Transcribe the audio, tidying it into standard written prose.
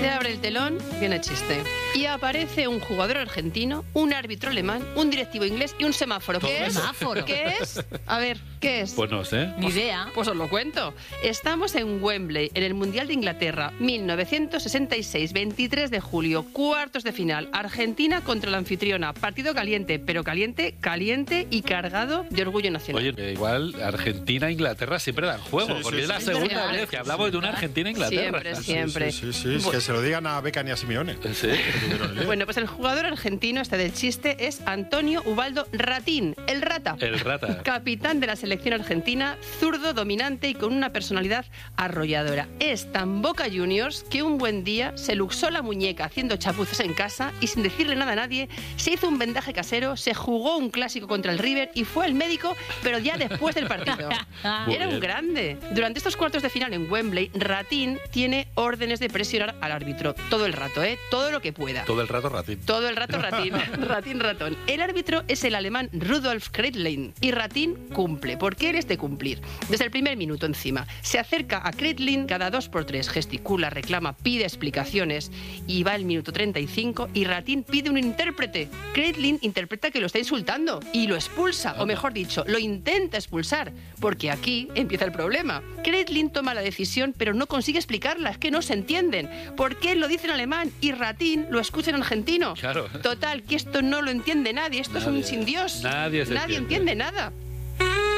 Se abre el telón, viene el chiste. Y aparece un jugador argentino, un árbitro alemán, un directivo inglés y un semáforo. ¿Qué es? ¿Semáforo? ¿Qué es? A ver, ¿qué es? Pues no sé. Ni idea. Pues os lo cuento. Estamos en Wembley, en el Mundial de Inglaterra, 1966, 23 de julio, cuartos de final. Argentina contra la anfitriona. Partido caliente, pero caliente, caliente y cargado de orgullo nacional. Oye, igual Argentina e Inglaterra siempre dan juego, Sí, porque sí, es la sí. segunda Es verdad. vez que hablamos de una Argentina e Inglaterra. Siempre, siempre. Sí, es que se lo digan a Beckham y a Simeone. Sí. Bueno, pues el jugador argentino del chiste es Antonio Ubaldo Ratín, el Rata. El Rata. Capitán de la selección argentina, zurdo, dominante y con una personalidad arrolladora. Es tan Boca Juniors que un buen día se luxó la muñeca haciendo chapuzas en casa y sin decirle nada a nadie, se hizo un vendaje casero, se jugó un clásico contra el River y fue al médico, pero ya después del partido. Muy Era un bien. grande. Durante estos cuartos de final en Wembley, Ratín tiene órdenes de presionar al árbitro todo el rato, todo lo que pueda. Todo el rato Ratín. Todo el rato Ratín, Ratín ratón. El árbitro es el alemán Rudolf Kreitlein y Ratín cumple, porque él es de cumplir. Desde el primer minuto encima. Se acerca a Kreitlein cada 2 por 3, gesticula, reclama, pide explicaciones y va el minuto 35 y Ratín pide un intérprete. Kreitlein interpreta que lo está insultando y lo expulsa, o mejor dicho, lo intenta expulsar, porque aquí empieza el problema. Kreitlein toma la decisión pero no consigue explicarla, es que no se entienden. ¿Por qué lo dice en alemán y Ratín lo escucha en argentino? Claro. Total, que esto no lo entiende nadie, esto es un Nadie. sin Dios. Nadie se Nadie entiende. entiende nada.